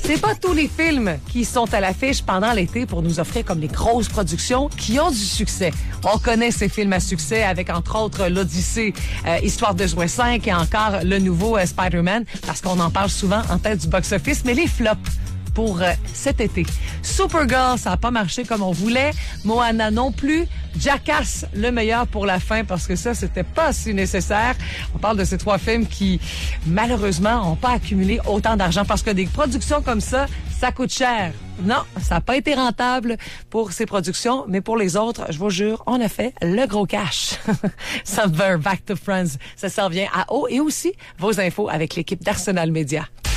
C'est pas tous les films qui sont à l'affiche pendant l'été pour nous offrir comme des grosses productions qui ont du succès. On connaît ces films à succès avec, entre autres, l'Odyssée, Histoire de jouet 5 et encore le nouveau Spider-Man, parce qu'on en parle souvent en tête du box-office, mais les flops pour cet été. Supergirl, ça n'a pas marché comme on voulait. Moana non plus. Jackass, le meilleur pour la fin, parce que ça, c'était pas si nécessaire. On parle de ces 3 films qui, malheureusement, n'ont pas accumulé autant d'argent, parce que des productions comme ça coûte cher. Non, ça n'a pas été rentable pour ces productions, mais pour les autres, je vous jure, on a fait le gros cash. Summer Back to Friends, ça s'en vient à haut, et aussi vos infos avec l'équipe d'Arsenal Media.